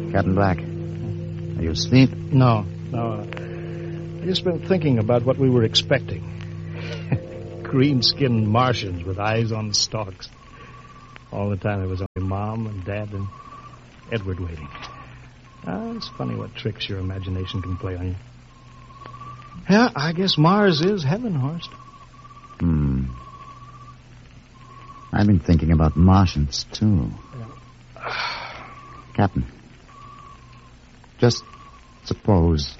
Captain Black, are you asleep? No. I just been thinking about what we were expecting. Green-skinned Martians with eyes on stalks. All the time there was only Mom and Dad and Edward waiting. It's funny what tricks your imagination can play on you. Yeah, I guess Mars is heaven, Horst. I've been thinking about Martians, too. Captain, just suppose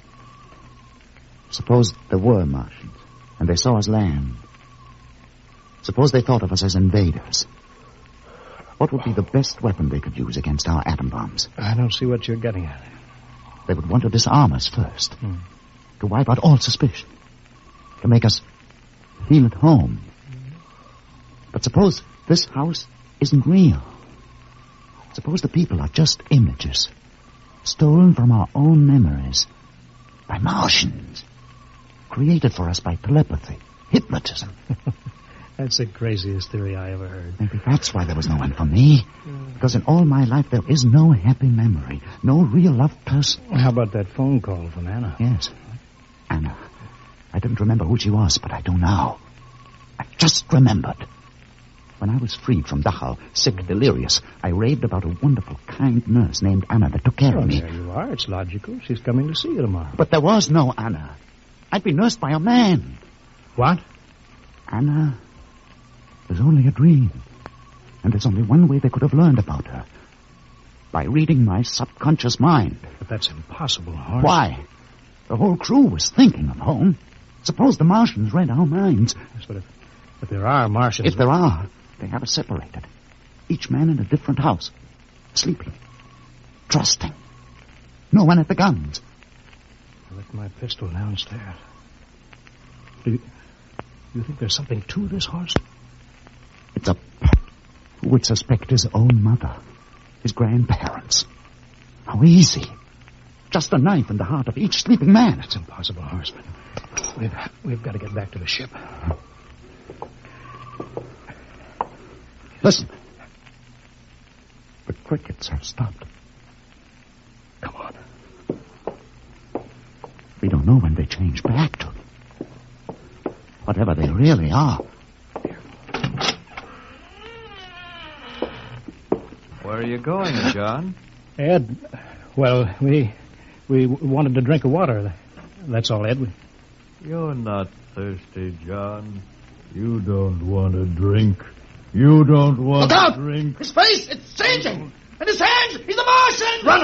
there were Martians, and they saw us land. Suppose they thought of us as invaders. What would be the best weapon they could use against our atom bombs? I don't see what you're getting at. They would want to disarm us first. To wipe out all suspicion. To make us feel at home. But suppose this house isn't real. Suppose the people are just images. Stolen from our own memories. By Martians. Created for us by telepathy. Hypnotism. That's the craziest theory I ever heard. Maybe that's why there was no one for me. Because in all my life there is no happy memory. No real loved person. How about that phone call from Anna? Yes. Anna. I didn't remember who she was, but I do now. I just remembered. When I was freed from Dachau, sick, delirious, I raved about a wonderful, kind nurse named Anna that took care of me. There you are. It's logical. She's coming to see you tomorrow. But there was no Anna. I'd been nursed by a man. What? Anna was only a dream. And there's only one way they could have learned about her. By reading my subconscious mind. But that's impossible, Horst. Why? The whole crew was thinking of home. Suppose the Martians read our minds. Yes, but if there are Martians... If there are, they have us separated. Each man in a different house. Sleeping. Trusting. No one at the guns. I left my pistol downstairs. Do you think there's something to this, Horst? It's a pet who would suspect his own mother, his grandparents. How easy. Just a knife in the heart of each sleeping man. It's impossible, Horst. We've got to get back to the ship. Listen. The crickets have stopped. Come on. We don't know when they change back to. Whatever they really are. Where are you going, John? Ed, well, we wanted to drink of water. That's all, Ed. You're not thirsty, John. You don't want to drink. You don't want Look out! to drink. His face, it's changing! In his hands, he's a Martian! Run,